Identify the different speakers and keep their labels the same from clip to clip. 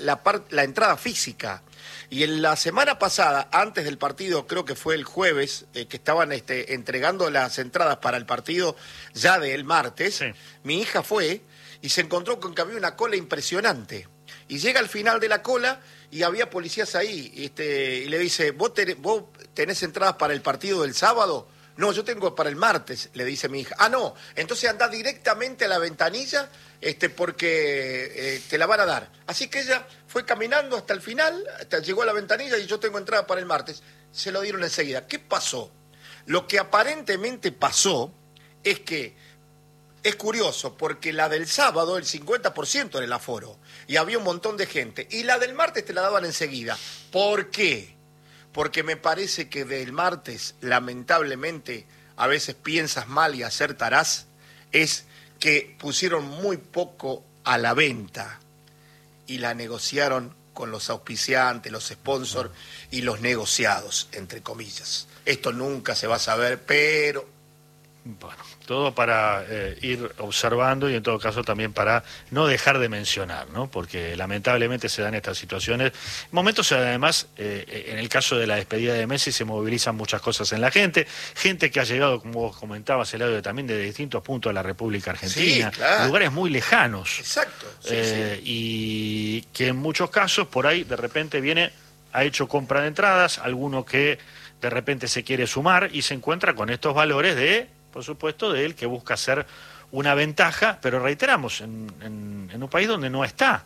Speaker 1: la entrada física. Y en la semana pasada, antes del partido, creo que fue el jueves, que estaban entregando las entradas para el partido ya del martes, sí. Mi hija fue y se encontró con que había una cola impresionante. Y llega al final de la cola y había policías ahí, y le dice, ¿Vos tenés entradas para el partido del sábado? No, yo tengo para el martes, le dice mi hija. Ah, no, entonces andá directamente a la ventanilla, porque te la van a dar. Así que ella fue caminando hasta el final, llegó a la ventanilla y yo tengo entrada para el martes. Se lo dieron enseguida. ¿Qué pasó? Lo que aparentemente pasó es que, es curioso, porque la del sábado, el 50% era el aforo, y había un montón de gente, y la del martes te la daban enseguida. ¿Por qué? Porque me parece que del martes, lamentablemente, a veces piensas mal y acertarás, es que pusieron muy poco a la venta y la negociaron con los auspiciantes, los sponsors y los negociados, entre comillas. Esto nunca se va a saber, pero...
Speaker 2: Bueno, todo para ir observando y en todo caso también para no dejar de mencionar, ¿no? Porque lamentablemente se dan estas situaciones. Momentos además, en el caso de la despedida de Messi se movilizan muchas cosas en la gente que ha llegado, como vos comentabas, Eladio, también de distintos puntos de la República Argentina, sí, claro, lugares muy lejanos.
Speaker 1: Exacto. Sí, sí.
Speaker 2: Y que en muchos casos por ahí de repente ha hecho compra de entradas, alguno que de repente se quiere sumar y se encuentra con estos valores por supuesto, de él que busca hacer una ventaja, pero reiteramos, en un país donde no está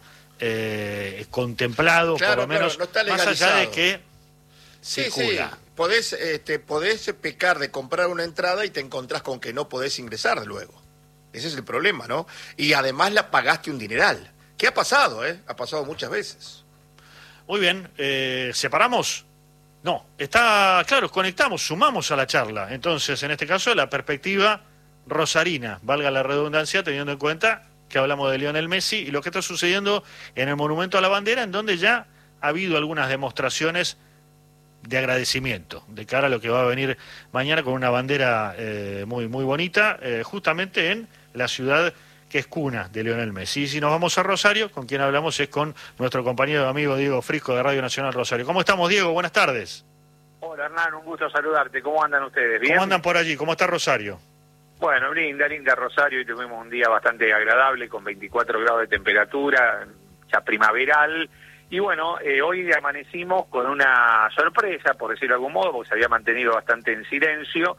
Speaker 2: contemplado, claro, por lo menos, no está más allá de que circula.
Speaker 1: Sí, podés pecar de comprar una entrada y te encontrás con que no podés ingresar luego. Ese es el problema, ¿no? Y además la pagaste un dineral. ¿Qué ha pasado, Ha pasado muchas veces.
Speaker 2: Muy bien, ¿separamos? No, está claro, conectamos, sumamos a la charla. Entonces, en este caso, la perspectiva rosarina, valga la redundancia, teniendo en cuenta que hablamos de Lionel Messi y lo que está sucediendo en el Monumento a la Bandera, en donde ya ha habido algunas demostraciones de agradecimiento de cara a lo que va a venir mañana con una bandera muy, muy bonita, justamente en la ciudad que es cuna de Lionel Messi. Y si nos vamos a Rosario, con quien hablamos es con nuestro compañero y amigo Diego Frisco de Radio Nacional Rosario. ¿Cómo estamos, Diego? Buenas tardes.
Speaker 3: Hola, Hernán, un gusto saludarte. ¿Cómo andan ustedes? ¿Bien?
Speaker 2: ¿Cómo andan por allí? ¿Cómo está Rosario?
Speaker 3: Bueno, linda Rosario, y tuvimos un día bastante agradable, con 24 grados de temperatura, ya primaveral. Y bueno, hoy amanecimos con una sorpresa, por decirlo de algún modo, porque se había mantenido bastante en silencio,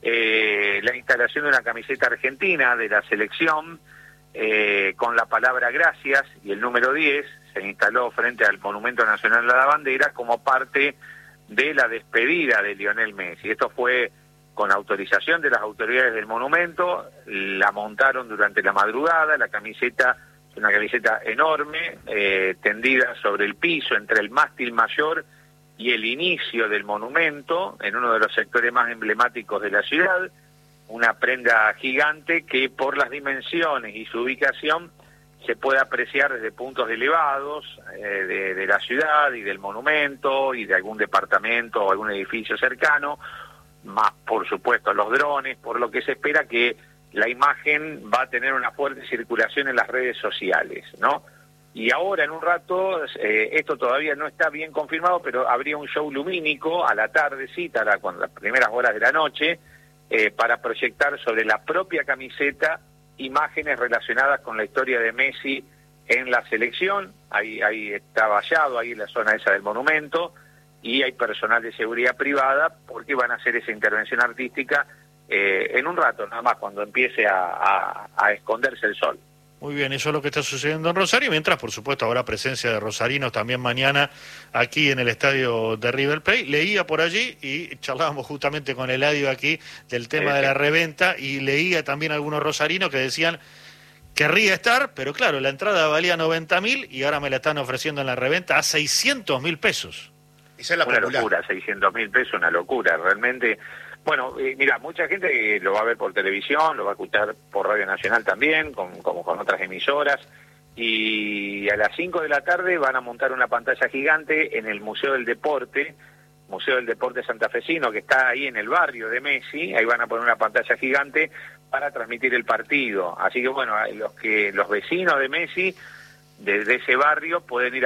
Speaker 3: la instalación de una camiseta argentina de la selección, con la palabra gracias y el número 10 se instaló frente al Monumento Nacional a la Bandera como parte de la despedida de Lionel Messi. Esto fue con autorización de las autoridades del monumento, la montaron durante la madrugada, la camiseta es una camiseta enorme, tendida sobre el piso entre el mástil mayor y el inicio del monumento, en uno de los sectores más emblemáticos de la ciudad, una prenda gigante que por las dimensiones y su ubicación se puede apreciar desde puntos elevados de la ciudad y del monumento y de algún departamento o algún edificio cercano, más por supuesto los drones, por lo que se espera que la imagen va a tener una fuerte circulación en las redes sociales, ¿no? Y ahora en un rato, esto todavía no está bien confirmado, pero habría un show lumínico a la tardecita, con las primeras horas de la noche, para proyectar sobre la propia camiseta imágenes relacionadas con la historia de Messi en la selección. Ahí está vallado, ahí en la zona esa del monumento, y hay personal de seguridad privada porque van a hacer esa intervención artística en un rato, nada más, cuando empiece a esconderse el sol.
Speaker 2: Muy bien, eso es lo que está sucediendo en Rosario, mientras por supuesto habrá presencia de rosarinos también mañana aquí en el estadio de River Plate. Leía por allí y charlábamos justamente con Eladio aquí del tema de la reventa, y leía también algunos rosarinos que decían querría estar, pero claro, la entrada valía 90.000 y ahora me la están ofreciendo en la reventa a 600.000 pesos.
Speaker 1: Esa es la
Speaker 3: una
Speaker 1: popular.
Speaker 3: Locura, 600.000 pesos, una locura, realmente. Bueno, mira, mucha gente lo va a ver por televisión, lo va a escuchar por Radio Nacional también, como con otras emisoras, y a las 5 de la tarde van a montar una pantalla gigante en el Museo del Deporte santafesino, que está ahí en el barrio de Messi. Ahí van a poner una pantalla gigante para transmitir el partido. Así que bueno, los vecinos de Messi, desde ese barrio, pueden ir